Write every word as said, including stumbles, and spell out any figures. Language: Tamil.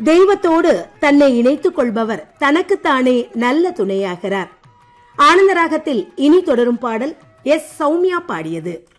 தெய்வத்தோடு தன்னை இணைத்துக் கொள்பவர் தனக்குத்தானே நல்ல துணையாகிறார். ஆனந்த ராகத்தில் இனி தொடரும் பாடல் எஸ் சௌமியா பாடியது.